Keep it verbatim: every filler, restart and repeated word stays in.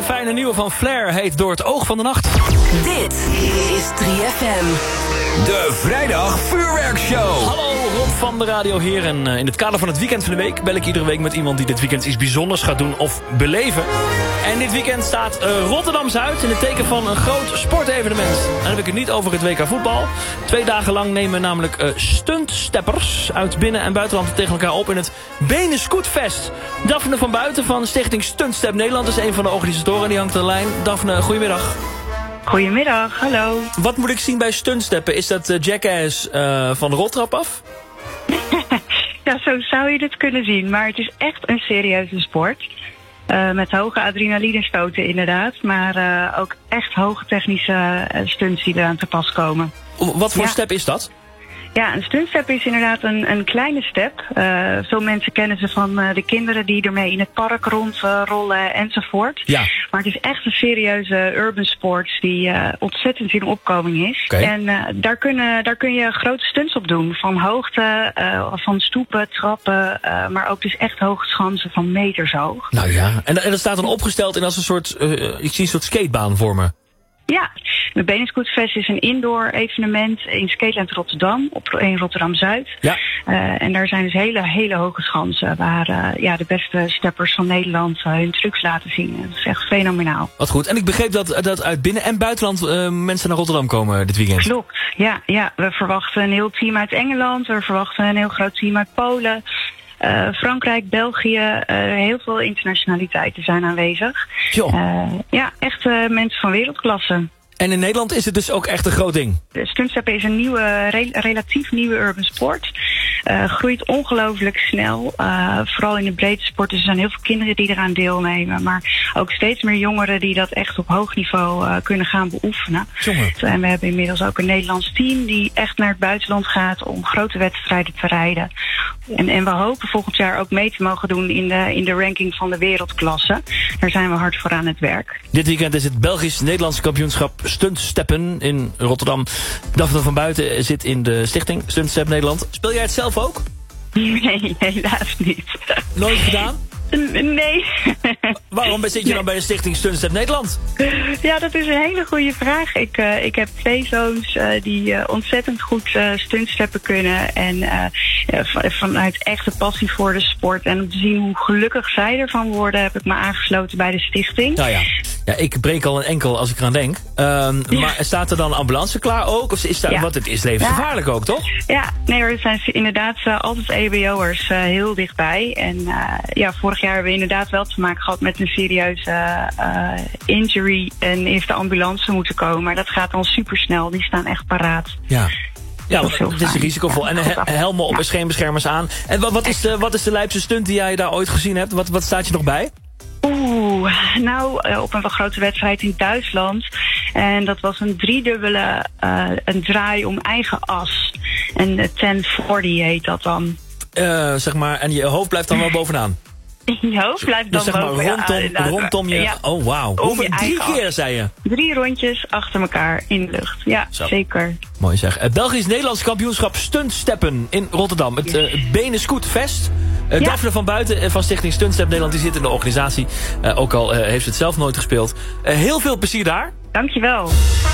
fijne nieuwe van Flair heet Door het oog van de nacht. Dit is drie F M. De Vrijdag Vuurwerkshow. Hallo, Rob van de Radio hier. En uh, in het kader van het weekend van de week bel ik iedere week met iemand die dit weekend iets bijzonders gaat doen of beleven. En dit weekend staat uh, Rotterdam-Zuid in het teken van een groot sportevenement. En dan heb ik het niet over het W K voetbal. Twee dagen lang nemen namelijk uh, stuntsteppers uit binnen- en buitenland tegen elkaar op in het Benescootfest. Daphne van Buiten van Stichting Stuntstep Nederland is een van de organisatoren. Die hangt aan de lijn. Daphne, goedemiddag. Goedemiddag, hallo. Wat moet ik zien bij stuntsteppen? Is dat uh, Jackass uh, van de roltrap af? Ja, zo zou je het kunnen zien. Maar het is echt een serieuze sport. Uh, met hoge adrenalinestoten inderdaad. Maar uh, ook echt hoge technische uh, stunts die eraan te pas komen. Wat voor ja. step is dat? Ja, een stuntstep is inderdaad een, een kleine step. Uh, veel mensen kennen ze van uh, de kinderen die ermee in het park rondrollen uh, enzovoort. Ja. Maar het is echt een serieuze urban sport die uh, ontzettend in opkoming is. Okay. En uh, daar, kunnen, daar kun je grote stunts op doen. Van hoogte, uh, van stoepen, trappen, uh, maar ook dus echt hoge schansen van meters hoog. Nou ja, en, en dat staat dan opgesteld in als een soort, uh, ik zie een soort skatebaan voor me. Ja, de Benescootfest is een indoor evenement in Skateland Rotterdam, op, in Rotterdam-Zuid. Ja. Uh, en daar zijn dus hele, hele hoge schansen waar uh, ja, de beste steppers van Nederland uh, hun trucs laten zien. Dat is echt fenomenaal. Wat goed. En ik begreep dat, dat uit binnen- en buitenland uh, mensen naar Rotterdam komen dit weekend. Klopt, ja, ja. We verwachten een heel team uit Engeland, we verwachten een heel groot team uit Polen. Uh, Frankrijk, België, uh, heel veel internationaliteiten zijn aanwezig. Uh, ja, echt uh, mensen van wereldklasse. En in Nederland is het dus ook echt een groot ding? Stuntsteppen is een nieuwe, re relatief nieuwe urban sport. Uh, groeit ongelooflijk snel. Uh, vooral in de breedte sporten. Er zijn heel veel kinderen die eraan deelnemen. Maar ook steeds meer jongeren die dat echt op hoog niveau uh, kunnen gaan beoefenen. Jongen. En we hebben inmiddels ook een Nederlands team die echt naar het buitenland gaat om grote wedstrijden te rijden. En, en we hopen volgend jaar ook mee te mogen doen in de, in de ranking van de wereldklasse. Daar zijn we hard voor aan het werk. Dit weekend is het Belgisch-Nederlands kampioenschap Stuntsteppen in Rotterdam. Daphne van Buiten zit in de stichting Stuntstep Nederland. Speel jij het zelf ook? Nee, helaas niet. Nooit gedaan? Nee. Waarom zit je dan bij de stichting Stuntstep Nederland? Ja, dat is een hele goede vraag. Ik, uh, ik heb twee zoons uh, die uh, ontzettend goed uh, stuntsteppen kunnen. En uh, ja, vanuit echte passie voor de sport. En om te zien hoe gelukkig zij ervan worden, heb ik me aangesloten bij de stichting. Nou ja. Ja, ik breek al een enkel als ik eraan denk. Um, ja. Maar staat er dan een ambulance klaar ook? Of is dat, ja. Want het is levensgevaarlijk ja. ook, toch? Ja, nee, er zijn inderdaad uh, altijd E B O'ers uh, heel dichtbij. En uh, ja, vorig jaar hebben we inderdaad wel te maken gehad met een serieuze uh, injury. En heeft de ambulance moeten komen. Maar dat gaat dan supersnel. Die staan echt paraat. Ja. Ja, want het is risicovol. Ja, en he helmen op ja. en scheenbeschermers aan. En wat, wat, is de, wat is de lijpste stunt die jij daar ooit gezien hebt? Wat, wat staat je nog bij? Oeh, nou, uh, op een wel grote wedstrijd in Duitsland. En dat was een driedubbele uh, een draai om eigen as. En uh, ten forty heet dat dan. Uh, zeg maar, en je hoofd blijft dan wel bovenaan? Je hoofd blijft dan dus zeg maar bovenaan. rondom, Ja, rondom je... Ja. Oh, wauw. Hoeveel? Drie keer, as. zei je? Drie rondjes achter elkaar in de lucht. Ja, Zo. zeker. Mooi zeg. Het Belgisch-Nederlands kampioenschap Stuntsteppen in Rotterdam. Het uh, Benescootfest. Uh, ja. Daphne van Buiten van Stichting Stuntstep Nederland, die zit in de organisatie. Uh, ook al uh, heeft ze het zelf nooit gespeeld. Uh, heel veel plezier daar. Dankjewel.